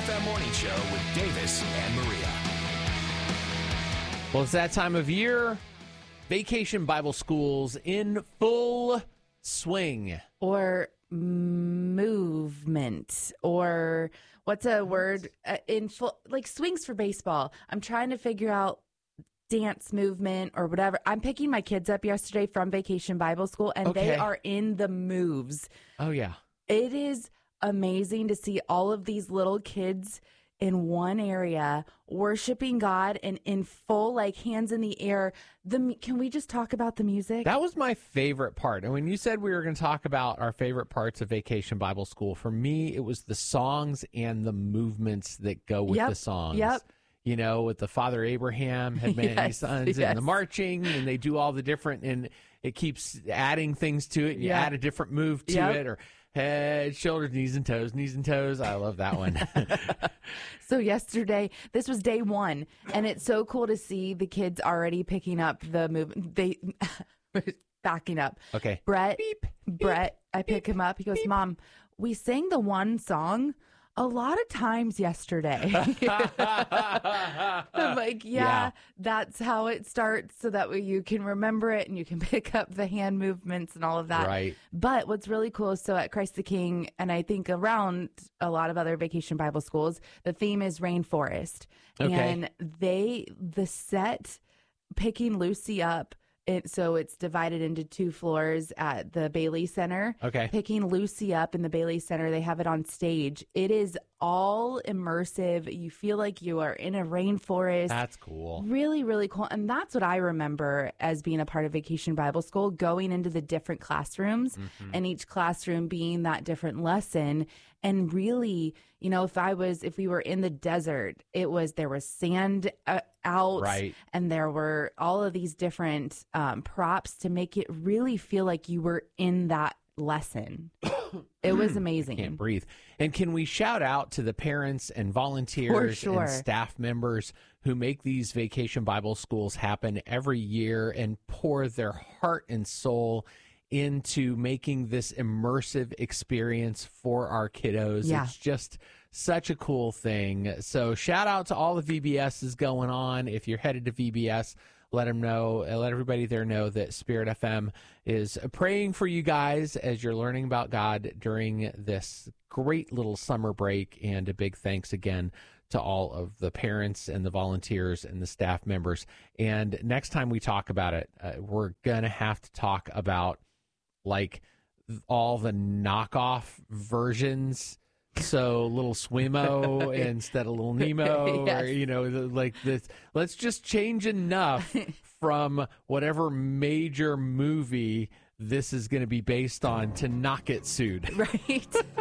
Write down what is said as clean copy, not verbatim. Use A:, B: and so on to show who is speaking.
A: FM Morning Show with Davis and Maria.
B: Well, it's that time of year. Vacation Bible Schools in full swing.
C: Or movement, or what's a word in full, like swings for baseball. I'm trying to figure out dance movement or whatever. I'm picking my kids up yesterday from Vacation Bible School, and they are in the moves.
B: Oh, yeah.
C: It is amazing to see all of these little kids in one area worshiping God and in full, like, hands in the air. Can we just talk about the music?
B: That was my favorite part. And when you said we were going to talk about our favorite parts of Vacation Bible School, for me, it was the songs and the movements that go with the songs.
C: Yep.
B: You know, with the Father Abraham had many sons and the marching, and they do all the different, and it keeps adding things to it. And you add a different move to it, or head, shoulders, knees and toes. I love that one.
C: So yesterday, this was day one, and it's so cool to see the kids already picking up the movement. They backing up.
B: Okay.
C: Brett, I pick him up. He goes, Mom, we sang the one song a lot of times yesterday. I'm like, yeah, that's how it starts, so that way you can remember it and you can pick up the hand movements and all of that.
B: Right.
C: But what's really cool is, so at Christ the King, and I think around a lot of other Vacation Bible Schools, the theme is rainforest.
B: Okay.
C: And the set picking Lucy up, so it's divided into 2 floors at the Bailey Center.
B: Okay.
C: Picking Lucy up in the Bailey Center, they have it on stage. It is all immersive. You feel like you are in a rainforest.
B: That's cool.
C: Really, really cool. And that's what I remember as being a part of Vacation Bible School, going into the different classrooms and each classroom being that different lesson. And really, you know, if we were in the desert, there was sand out,
B: right,
C: and there were all of these different props to make it really feel like you were in that lesson. It was amazing.
B: I can't breathe. And can we shout out to the parents and volunteers and staff members who make these Vacation Bible Schools happen every year and pour their heart and soul into making this immersive experience for our kiddos.
C: Yeah.
B: It's just such a cool thing. So shout out to all the VBSs going on. If you're headed to VBS, let them know, let everybody there know that Spirit FM is praying for you guys as you're learning about God during this great little summer break. And a big thanks again to all of the parents and the volunteers and the staff members. And next time we talk about it, we're going to have to talk about, like, all the knockoff versions. So little Swimo instead of little Nemo, or, you know, like this. Let's just change enough from whatever major movie this is going to be based on to not get sued.
C: Right.